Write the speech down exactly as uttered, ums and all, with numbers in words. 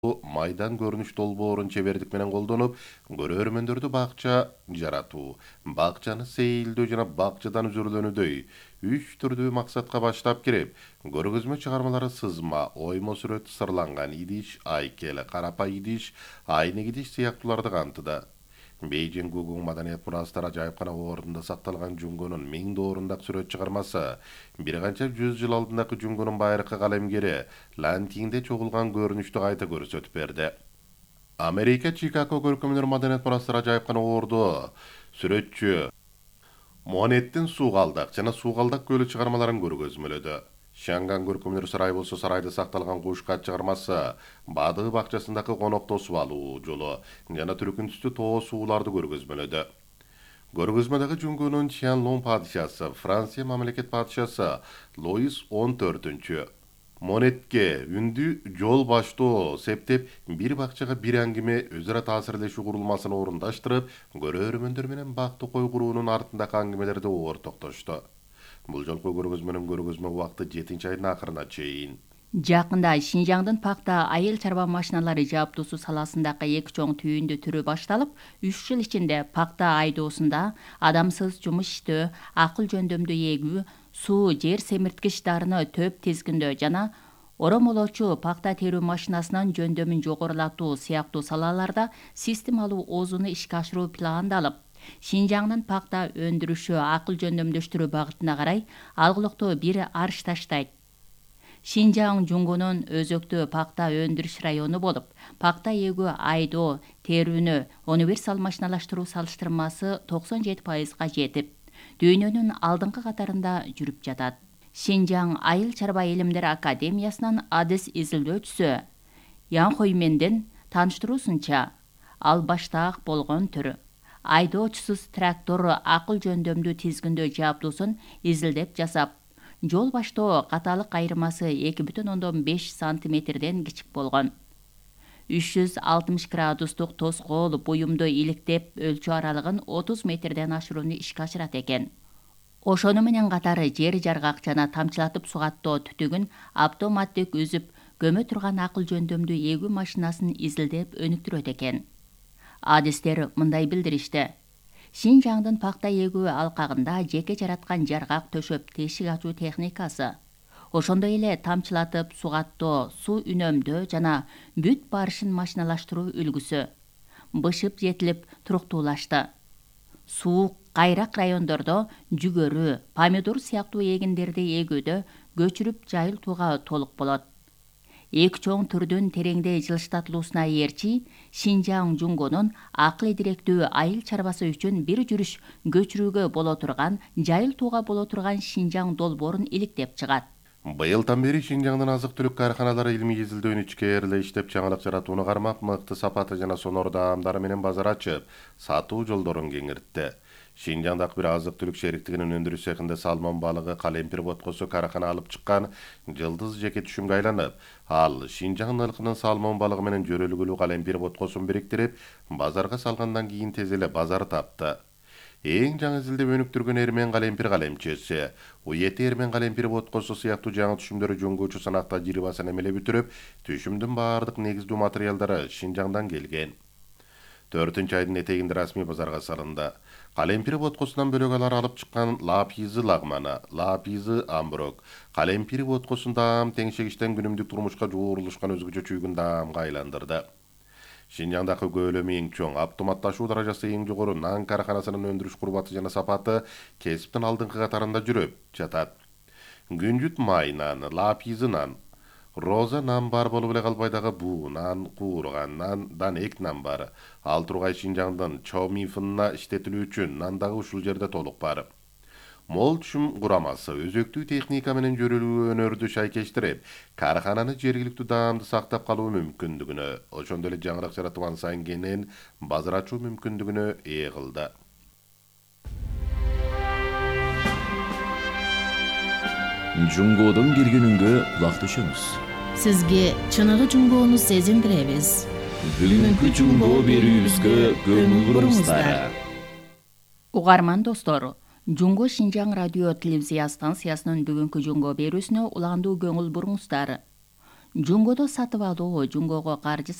майдан көрүнүш долбоорун чебердик менен колдонуп, көрөрмөндөрдү бакча жаратуу, бакчаны сейилдөө жана бакчадан үзүрүлөнүүдөй үч түрдүү максатка баштап кирип, көргөзмө чыгармалары сызма, оймо сүрөт, сырланган идиш, айкел, карапа идиш, айнек идиш сыяктууларды камтыды. Бейжин Гугуң маданият мурастары ажайыпкана ордунда сакталган Жунгонун миң доорундагы сүрөт чыгармасы, бир канча жүз жыл алдындагы Жунгонун байыркы калемгери Лантиңде чогулган көрүнүштү кайта көрсөтүп берди. Америка Чикаго көркөмдөр маданият мурастары ажайыпкана орду сүрөтчү Монеттин Суугалдак жана Суугалдак көлү чыгармаларын көргөзмөлөдү. Шанган көркөмдөр сарай болсо сарайда сакталган кушкат чыгармасы, Бадыы бакчасындагы конок тосуп алуу жолу жана түркүн түстүү тоо сууларды көргөзмөлөдү. Көргөзмөдөгү Жунгонун Чянлун падышасы, Франция мамлекет падышасы Луис он төртүнчү Монетке үндү жол баштоо септеп бир бакчага бир аңгиме өз ара таасирлешүү курулмасын орундаштырып, көрөрмөндөр менен бакты кой куруунун артындагы аңгимелерди ортоктошту. Бул жолку көргөзмөнүн көргөзмө убакыты жетинчи айдын акырына чейин. Жакында Шинжаңдын Пакта айыл чарба машиналары жабдуусу саласындагы эки чоң түйүндү түрү башталып, үч жыл ичинде Пакта айдоосунда адамсыз жумуш иштөө, акыл жөндөмдүү эгүү, суу, жер семирткич дарыны төп тизгиндөө жана оромолоочу пакта терүү машинасынын жөндөмүн жогорулатуу сыяктуу салаларда системалуу оозуну ишке ашыруу пландалып, Шинжаңдын пакта өндүрүшү акыл жөндөмдөштүрүү багытына карай алгылыктуу бир арш таштайт. Шинжаң Жунгонун өзөктүү пакта өндүрүш району болуп, пакта эгүү, айдоо, терүүнү универсал машиналаштыруу салыштырмасы токсон жети пайызга жетип, дүйнөнүн алдыңкы катарында жүрүп жатат. Шинжаң айыл чарба илимдери академиясынын адис изилдөөчүсү Ян Хоймендин тааныштыруусунча, ал баштаак болгон түр. Айдоочусуз трактор акыл жөндөмдүү тизгиндөө жабдуусун изилдеп жасап, жол баштоо каталык айырмасы эки бүтүн ондон беш сантиметрден кичик болгон. үч жүз алтымыш градустук тоскоол буюмду иликтеп өлчөө аралыгын отуз метрден ашырууну ишке ашырат экен. Ошону менен катары жер жаргак жана тамчылатып сугаттоо түтүгүн автоматтык үзүп көмө турган акыл жөндөмдүү эгүү машинасын изилдеп өнүктүрөт экен. Адистер мындай билдиришти. Шинжаңдын пакта эгүү алкагында жеке жараткан жаргак төшөп тешик ачуу техникасы, ошондой эле тамчылатып сугаттоо, суу үнөмдөө жана бүт барышын машиналаштыруу үлгүсү бышып жетилип туруктуулашты. Суук, кайрак райондордо жүгөрү, помидор сыяктуу эгиндерди эгүүдө көчүрүп жайылтууга толук болот. Эки чоң түрдүн тереңдей жылыштатылуусуна ээрчи, Шинжаң Жунгонун акыл директүү айыл чарбасы үчүн бир жүрүш көчүрүүгө боло турган, жайылтууга боло турган Шинжаң долбоорун иликтеп чыгат. Быйылдан бери Шинжаңдын азык-түлүк каарканалары илимий изилдөөнү ичкээрле иштеп, жаңылык жаратууну кармап, мыкты сапаты жана сонор даамдары менен базар ачып, сатуу жолдорун кеңиртти. Шинжаңдагы бир азык-түлүк шериктигинин өндүрүш цехинде салмон балыгы, калемпир боткосу кааркана алып чыккан жылдыз жеке түшүмгө айланып, ал Шинжаң ылкынын салмон балыгы менен жөрөлгүлүү калемпир боткосун бириктирип, базарга салгандан кийин тез эле базар тапты. Эң жаңы изилдеп өнүктүргөн эрмен калемпир калемчеси, уети эрмен калемпир боткосу сыяктуу жаңы түшүмдөрү жөнгөчү санакта жирбасын эмелеп бүтүрүп, түшүмдүн баардык негиздүү материалдары Шинжаңдан келген. төртүнчү айдын этегинде расмий базарга салынды. Калемпир боткосунан бөлөк алар алып чыккан лапизы лагманы, лапизы амброк, калемпир боткосун даам теңшегичтен күнүмдүк турмушка жуурулушкан өзгөчө чүйгүн даамга айландырды. Шинжаңдагы көлөмү эң чоң, автоматташуу даражасы эң жогору нан каарканасынын өндүрүш курбаты жана сапаты кесиптин алдыңкы катарында жүрүп жатат. Күнжүт май нан, лапизы нан, роза нан бар болуп эле калбай дагы буу нан, куурган нандан эк нан бар. Ал тургай Шинжаңдын чоумифынына иштетилүү үчүн нан дагы ушул жерде толук бар. Мол түшүм курамасы өзөктүү техника менен жөрөлүү өнөрдү шайкештирип, кааркананы жергиликтүү даамды сактап калуу мүмкүндүгүнө, ошондой эле жаңылык жаратып ансайын кенен базар ачуу мүмкүндүгүнө ээ кылды. Жунгодон киргенүнгө кулак түшөмүз. Сизге чыныгы жунгоону сезиндиребиз. Бүгүнкү жунгоо берүүбүзгө көңүл буруңуздар. Угарман достор, Жунго Шинжаң радио телевизия станциясынын бүгүнкү жунго берүүсүнө уландуу көңүл буруңуздар. жуңгодо сатып алуу, жуңгого каржы